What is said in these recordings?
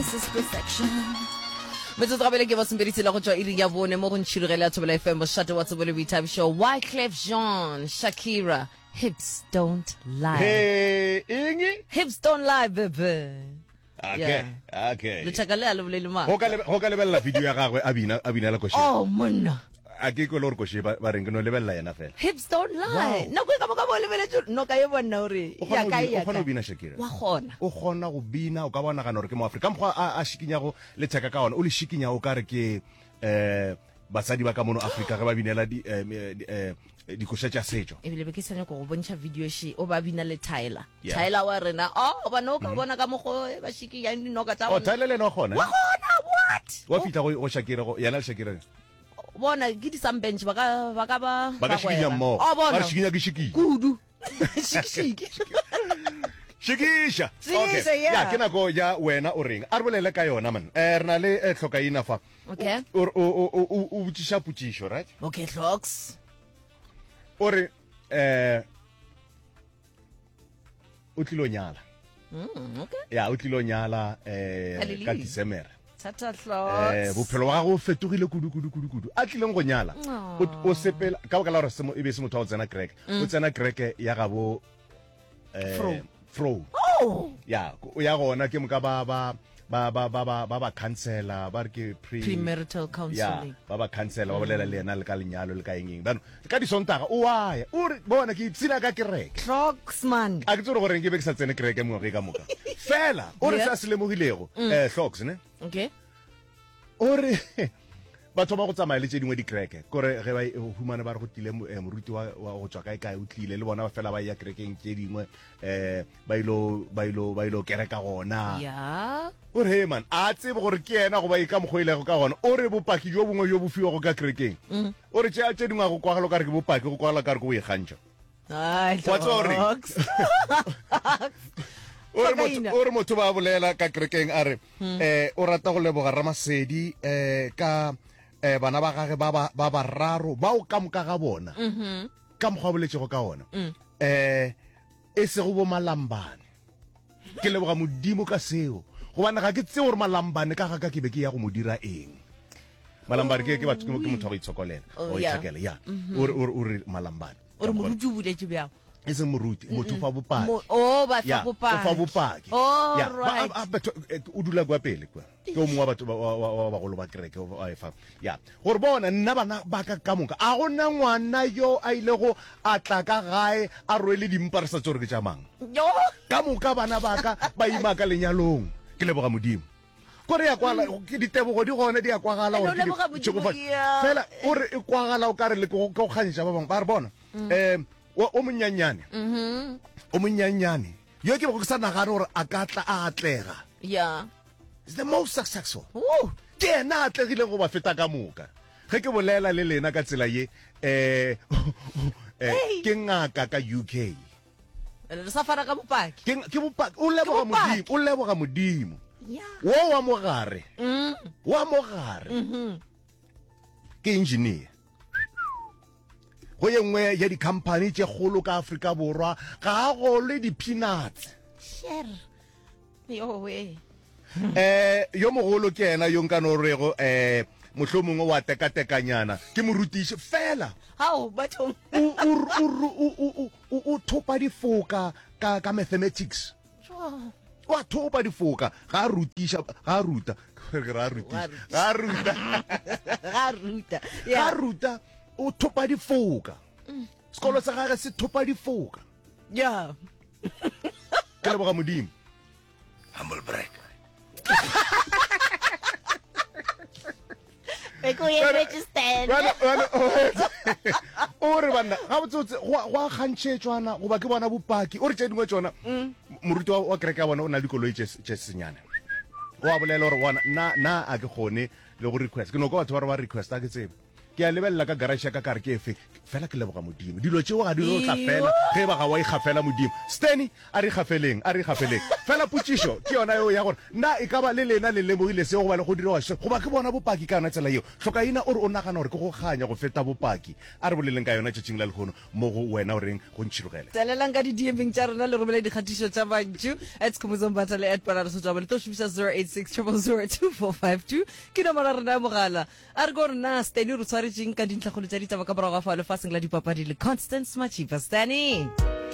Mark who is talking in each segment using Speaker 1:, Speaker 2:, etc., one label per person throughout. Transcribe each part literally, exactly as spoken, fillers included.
Speaker 1: this is perfection. Metsotso gabele ke ba sembeditse la go tswa iri ya bone mo go ntshirugela Thobela F M bo shate wa tsebole Vibe Show. Wyclef Jean, Shakira, hips don't lie.
Speaker 2: Hey, Ingi?
Speaker 1: Hips don't lie, baby.
Speaker 2: Okay, yeah. Okay.
Speaker 1: Le chakale a le bolele ma.
Speaker 2: Ho ka le ho ka lebella video ya gagwe a bina a bina la koshi.
Speaker 1: Oh, monna.
Speaker 2: A ke go lor koshi ba reng no lebella yena fela.
Speaker 1: Hips don't lie. No go ka mo ka bo lebele no ka ye bona hore ya ka ya.
Speaker 2: O gona go bina Shakira.
Speaker 1: Wa gona.
Speaker 2: O gona go bina o ka bona ga no re ke mo Africa. Ka mgwa a shikinya go le theka ka ona. O le shikinya o ka re ke eh basadi ba ka mono Africa ga ba binela di eh di kosha tsa setso.
Speaker 1: E bile be ke sene go go bontsha video shi o ba bina le Tyler. Tyler wa rena oh ba no ka bona ka mo go ba shiki ya no ka tsa.
Speaker 2: Oh Tyler le no gona.
Speaker 1: Wa gona what?
Speaker 2: Wa fita go Shakira go yana Shakira.
Speaker 1: Bona ke di some bench ba ka ba ka ba
Speaker 2: ba ka shikinya mo. Ba shikinya ke shiki.
Speaker 1: Kudu. Shiki.
Speaker 2: Shikisha. Okay. Ya ke na go ya wena o reng. A re bolele ka yona man. Eh rena le e tlhoka ina fa.
Speaker 1: Okay.
Speaker 2: O o o o butisa putisho, right?
Speaker 1: Okay, tlhoks.
Speaker 2: Ore eh o tlilo nyala.
Speaker 1: Mm, okay.
Speaker 2: Ya o tlilo nyala eh ka December.
Speaker 1: Tata tlhoks.
Speaker 2: Eh bophelo wa go fetogile kudu kudu kudu kudu. A tlileng go nyala. O sepela ka ka la re se mo e be se motho o tsena crack. O tsena crack ya ga bo eh fro.
Speaker 1: Oh.
Speaker 2: Ya o ya gona ke mo ka ba ba ba ba ba ba ba ba cancela ba re ke pre
Speaker 1: premarital counseling.
Speaker 2: Ya ba ba cancela ba bolela le yena le ka lenyalo le ka engeng bano ka di sontaga o wa ya o re bona ke tsina ka kereke
Speaker 1: Tlhoks man.
Speaker 2: a ke tsore gore ke be ke sa tsene kereke mo re ka moka fela o re sa se lemogilego eh Tlhoks ne
Speaker 1: Okay.
Speaker 2: o re batho ba go tsamaya le tse dingwe di kereke kore ge ba humane ba re go tile moruti wa go tswa kae kae o tlile le bona ba fela ba ya kerekeng tse dingwe eh ba ilo ba ilo ba ilo kereka gona
Speaker 1: Ya.
Speaker 2: o re man a tsebe gore ke yena go ba e ka mogoilego ka gona o re bopaki jo bongwe jo bo fiwa go ka kerekeng o re tse tse dingwe go kwagalo ka re ke bopaki go kwagala ka re go e gantša
Speaker 1: Ai,
Speaker 2: Tlhoks. o re motho o re motho ba bolela ka kerekeng a re eh o rata go leboga Ramasedi eh ka eh bana ba gage ba ba ba raro ba o ka moka ga bona
Speaker 1: Mhm.
Speaker 2: ka mogwa boletsego ka ona eh e se go bo malambane ke leboga modimo ka seo go bana ga ke tse gore malambane ka ga ka ke be ke ya go modira eng malambane ke ke batho ke motho go itshokolela o itshakela ya o re o re malambane
Speaker 1: O re mo rutu bule tse bjang.
Speaker 2: e se moruti motho fa bopaki
Speaker 1: Oh ba
Speaker 2: ya
Speaker 1: fa
Speaker 2: o fa
Speaker 1: bopaki.
Speaker 2: bopaki
Speaker 1: Oh,
Speaker 2: ya
Speaker 1: right.
Speaker 2: ba batho o dula kwa pele kwa ke o mongwe wa batho ba ba ba go lo ba kereke o a fa ya gore bona nna bana ba ka ka moka a gona ngwana yo a ile go a tla ka gae a rwele dimpa re sa tsore ke tsamang
Speaker 1: Yo.
Speaker 2: ka moka bana ba ka ba ima ka lenyalong ke leboga modimo kore ya kwala ke ditebogo di gone di ya kwagala
Speaker 1: Eh, no leboga Modimo, yeah.
Speaker 2: fela o re e kwagala o ka re le go go kgantsha ba bang ba re bona eh o monnyanyane
Speaker 1: Mhm.
Speaker 2: o monnyanyane yo ke go sa nagare gore a ka tla a atlega
Speaker 1: Ya.
Speaker 2: is the most successful
Speaker 1: Woo.
Speaker 2: ke ena a atlegile go ba feta ka moka ge ke bolela le lena ka tsela ye eh eh ke ngaka ka U K
Speaker 1: Re sa fara ka bopaki.
Speaker 2: ke ke bopaki o leboga modimo o leboga modimo
Speaker 1: Ya.
Speaker 2: wo wa mogare
Speaker 1: Mm.
Speaker 2: wa mogare
Speaker 1: Mhm.
Speaker 2: ke engineer go ye nngwe ya di-company tse kgolo ka Afrika Borwa ga a gole di-peanuts
Speaker 1: Sure. Yo we.
Speaker 2: eh yo mogolo ke ena yo nka no rego eh mohlomongwe wa tekatekanyana ke morutiši fela
Speaker 1: How batho.
Speaker 2: o o o o o thopa difoka ka ka mathematics
Speaker 1: Sure.
Speaker 2: wa thopa difoka ga a rutiša ga a ruta ga a rutiša ga a ruta
Speaker 1: Ga ruta.
Speaker 2: ga a
Speaker 1: Ya.
Speaker 2: ruta o thopa difoka sekolo sa gage se thopa difoka
Speaker 1: Ya.
Speaker 2: ke leboga modimo humble brag
Speaker 1: Be go ye register.
Speaker 2: o re bana ga botsotse go a kgantšhetšwana goba ke bona bopaki o re tše dingwe tsona moruti wa kereke ya bona o na le dikoloi tše senyane o a bolela gore bona na a ke kgone le go request ke noko batho ba re ba requesta ke tsebe ke a lebella ka garage ka ka re ke efe fela ke leboga modimo dilo tšeo ga di no tla fela ge ba ga wa ikgafela modimo Steny a re gafeleng a re gafeleng fela putsišo ke yona eo ya gore na e ka ba le lena le lemogile seo go ba le go dira wa go ba ke bona bopaki ka yona tsela eo tlhokaina o re o nagana gore ke go ganya go feta bopaki a re boleleng ka yona tšatšing la lekgono mo go wena o reng go ntšhirogele
Speaker 1: tselelang ka di-dming tša rona le romele dikgatišo tša bantšu at komozombatha le at palaraso tšaba le tlo šomisa zero eight six zero zero two four five two ke nomora rena ya mogala a re ko gore na Steny re tshwaretseng ka dintlhakgolo tša ditaba ka morago ga fa lefatsheng la dipapadi le Constance Machipa. Steny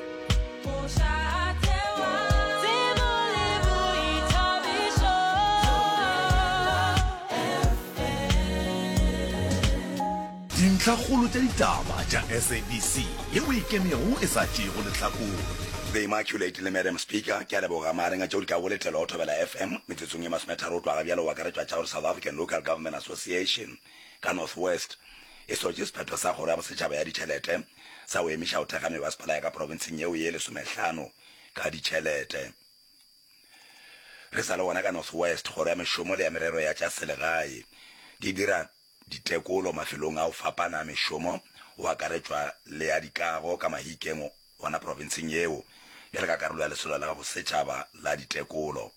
Speaker 3: dintlhakgolo tša ditaba tša S A B C yeo e kemego e sa tšego lehlakore.
Speaker 4: The Immaculate le Madam Speaker ke a leboga maareng a tšeo di ka boletela o thobela F M metsetsong ye masometharo o tloga bjalo wa karetšwa tša gore South African Local Government Association ka North West e sotše sephetho sa kgoro ya bosetšhaba ya ditšhelete sa o emiša go thega mebasepala ya ka provinceng yeo ye lesomehlano ka ditšhelete. Re sa le gona ka North West kgoro ya mešomo le ya merero ya tša selegae di dira ditekolo mafelong a o fapana mešomo o akaretšwa le ya dikago ka mahikeng gona provinceng yeo bjale ka karolo ya lesolo la bosetšhaba la ditekolo.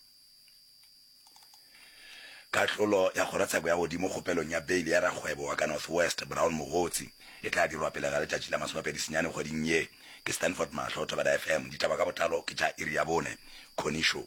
Speaker 4: Katlolo ya kgorotsheko ya godimo kgopelong ya beile ya rakgwebo wa ka North West Brown Mogotsi e tla dirwa pele ga letšatši la masomepedi senyane kgweding ye ke Stanford Mahlo thobela F M ditaba ka botlalo ke tša iri ya bone Connie Show.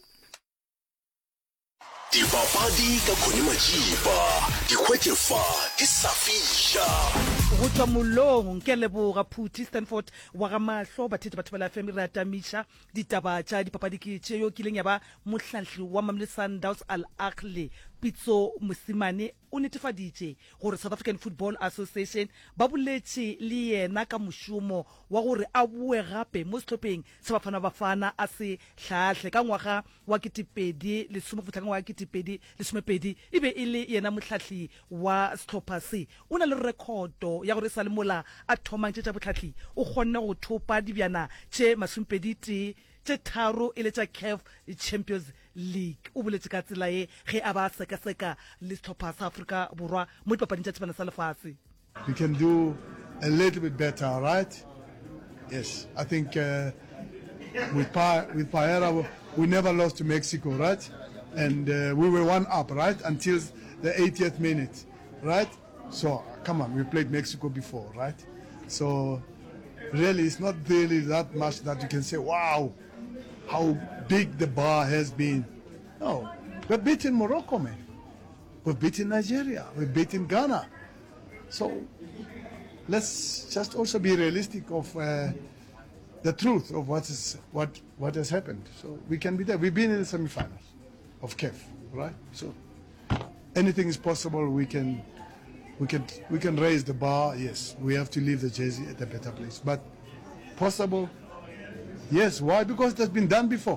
Speaker 3: Dipapadi ka Connie Machipa dikgwetlefa di sa fiša
Speaker 5: go tswa molong ke leboga phuti Stanford wa ga Mahlo bathete batho ba la F M re atamiša ditaba tša dipapadi ke tšeo kileng ya ba mohlahli wa Mamelodi Sundowns Al Ahly Pitso Mosimane o netefaditše gore South African Football Association ba boletše le yena ka mošomo wa gore a boe gape mo sehlopheng se Bafana Bafana a se hlahle ka ngwaga wa ketepedi lesome fotlhang wa ketepedi lesomepedi e be e le yena mohlahli wa sehlopha se o na le rekoto ya gore sa le mola a thomang tše tša bohlahli o kgonne go thopa dibjana tše masomepedi tee tše tharo e le tša C A F Champions League o boletše ka tsela ye ge a ba sekaseka le sehlopha sa Afrika Borwa mo dipapading tša tshepana sa lefatshe.
Speaker 6: We can do a little bit better, right? Yes, I think uh, with pa with Paera we never lost to Mexico, right? And uh, we were one up, right, until the eightieth minute, right? So come on, we played Mexico before, right? So really, it's not really that much that you can say, wow, how big the bar has been. No, we've beaten Morocco, man. We've beaten Nigeria. We've beaten Ghana. So let's just also be realistic of uh, the truth of what is what what has happened. So we can be there. We've been in the semi-finals of C A F, right? So anything is possible. We can we can we can raise the bar. Yes, we have to leave the jersey at a better place, but possible. Yes, why? Because it has been done before.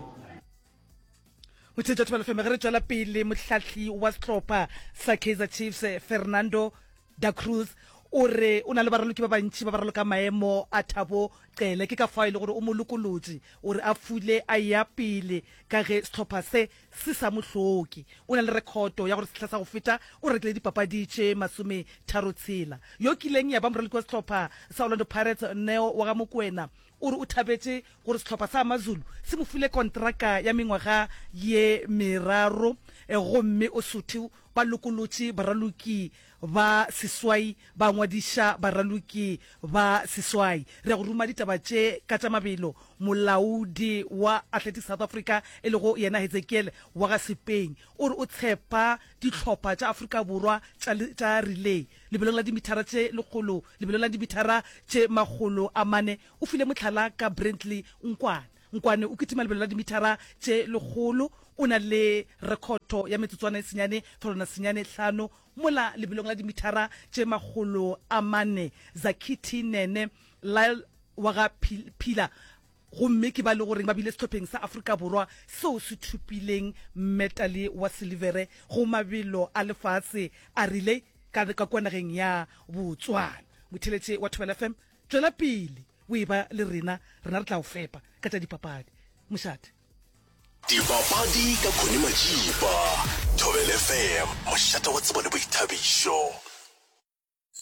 Speaker 5: Mothetša thobela F M ge re tšwela pele mohlahli wa sehlopha sa Kaizer Chiefs Fernando da Cruz o re o na le baraloki ba bantši ba baraloka maemo a Thabo Qele ke ka fao e le gore o mo lokolotše o re a fule a ya pele ka ge sehlopha se se sa mohloki o na le rekoto ya gore sehla sa go feta o rekile dipapadi tše masome tharo tshela yo kileng ya ba moraloki wa sehlopha sa Orlando Pirates Neo wa ga Mokoena o re o thabetše gore sehlopha sa Amazulu se mo file kontraka ya mengwaga ye meraro gomme o sotho ba lokolotše baraloki ba seswai ba ngwadiša baraloki ba seswai re go ruma ditaba tše ka tša mabelo molaodi wa Athletic South Africa e le go yena Hezekiel wa ga Spain o re o tshepa dihlopha tša Afrika Borwa tša relay lebelong la dimithara tše lekgolo lebelong la dimithara tše magolo a mane o file motlhala ka Brentley Nkwane Nkwane o kitima lebelo la dimithara tše lekgolo o na le rekoto ya metsotswana e senyane felona senyane hlano mola lebelong la dimithara tše magolo a mane Zakiti Nene la wa ga Phila gomme ke ba le gore ba bile sehlopheng sa Afrika Borwa seo se thupileng metale wa silivere go mabelo a lefatshe a rile ka ka kwanageng ya Botswana motheletše wa Thobela F M tswela pele o e ba le rena rena re tla o fepa ka tša dipapadi mošate
Speaker 3: dipapadi ka Connie Machipa Thobela F M mošate wa tsebo le boithabišo.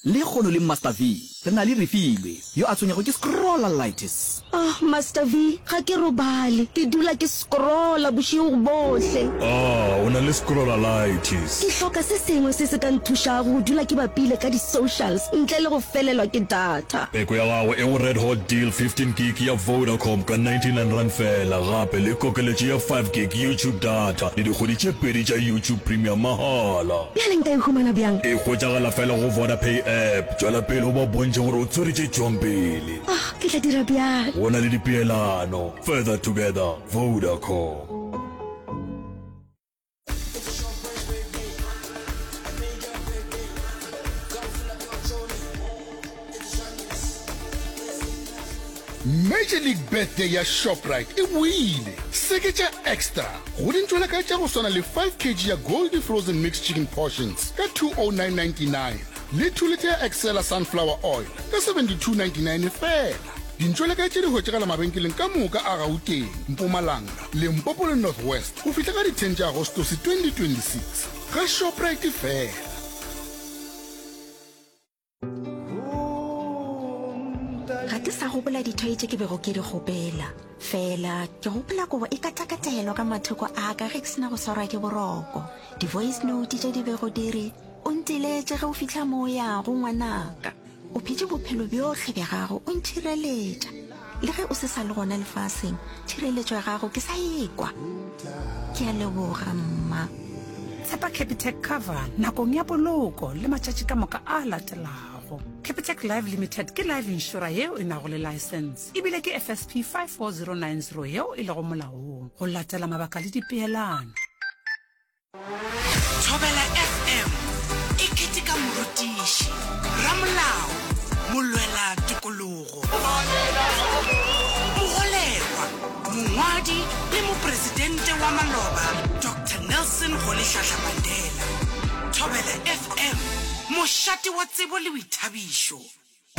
Speaker 7: le kgono le Master V re na le refilwe yo a tshwenyego ke scrolleritis.
Speaker 8: Ah, Master V, ga ke robale ke dula ke scrolla bosigo bohle.
Speaker 9: Ah, o na le scrolleritis.
Speaker 8: Ke hloka se sengwe se se ka nthusha go dula ke bapile ka di socials ntle le go felelwa ke data.
Speaker 9: Peko ya gago e go red hot deal fifteen gig ya Vodacom ka ninety-nine rand fela, gape le kokeletše ya five gig YouTube data le dikgwedi tše pedi tša YouTube Premium mahala.
Speaker 8: Bjale nka e humana bjang?
Speaker 9: E hwetšagala fela go Vodapay app. Tšwela pele o ba bontše gore o tsweretše tšwang pele.
Speaker 8: Ah, ke tla dira bjang?
Speaker 9: Go na le dipeelano. Further together, Vodacom.
Speaker 10: Major League Birthday ya Shoprite e wile. Seketša extra go dintšwela ka tša go swana le five kilograms ya Goldie frozen mixed chicken portions ka two oh nine ninety-nine le two liter ya Excella sunflower oil ka seventy-two ninety-nine fela. Dintšwela ka tše di hwetšagala mabenkeleng ka moka a Gauteng, Mpumalanga, Limpopo le North West go fihla ka di ten tša Agostose twenty twenty-six ga Shoprite fela.
Speaker 11: Ga ke sa gopola dithoe tše ke bego ke di gopela fela ke gopola kobo e katakatelwa ka mathoko a ka ge ke sena go swarwa ke boroko. Di-voice note tše di bego di re o ntiletše ge o fitlha moo yago ngwanaka, o phetse bophelo bjotlhe bja gago o ntšhireletša le ge o se sa le gona lefaseng, tšhireletšo ya gago ke sa ekwa. Ke a leboga mma.
Speaker 12: Tshepa Capitec cover nakong ya poloko le matšatši ka moka a latelago. Capitec Life Limited ke life insurer yeo e nago le license ebile ke F S P five four zero nine zero yeo e lego molaong go latela mabaka le dipeelano.
Speaker 13: Thobela F M e ketika morutiši ramolao molwela tikologo mogolegwa mongwadi le mopresidente wa maloba Doctor Nelson Rolihlahla Mandela. Thobela F M mošate wa tsebo le boithabišo.